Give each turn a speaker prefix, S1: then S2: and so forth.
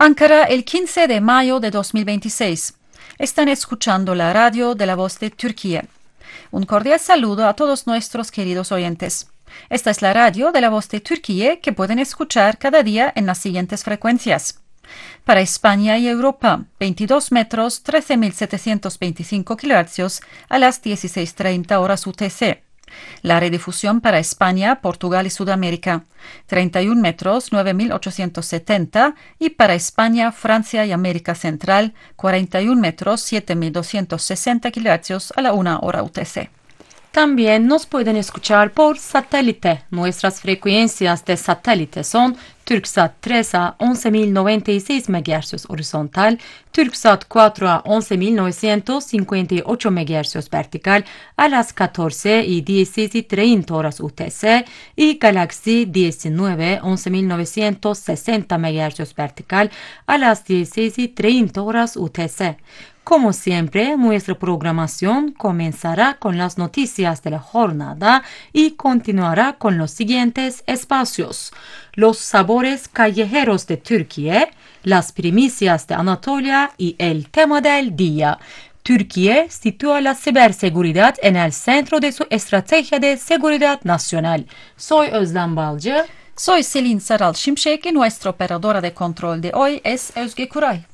S1: Ankara, el 15 de mayo de 2026. Están escuchando la radio de la Voz de Turquía. Un cordial saludo a todos nuestros queridos oyentes. Esta es la radio de la Voz de Turquía que pueden escuchar cada día en las siguientes frecuencias. Para España y Europa, 22 metros, 13.725 kHz a las 16:30 horas UTC. La redifusión para España, Portugal y Sudamérica, 31 metros, 9.870, y para España, Francia y América Central, 41 metros, 7.260 kHz a la 1 hora UTC.
S2: También nos pueden escuchar por satélite. Nuestras frecuencias de satélite son Turksat 3 a 11.096 MHz horizontal, Turksat 4 a 11.958 MHz vertical a las 14 y 16:30 horas UTC y Galaxy 19 11.960 MHz vertical a las 16:30 horas UTC. Como siempre, nuestra programación comenzará con las noticias de la jornada y continuará con los siguientes espacios: los sabores callejeros de Türkiye, las primicias de Anatolia y el tema del día. Türkiye sitúa la ciberseguridad en el centro de su estrategia de seguridad nacional. Soy Özlem Balcı.
S1: Soy Selin Saral Şimşek y nuestra operadora de control de hoy es Özge Kuray.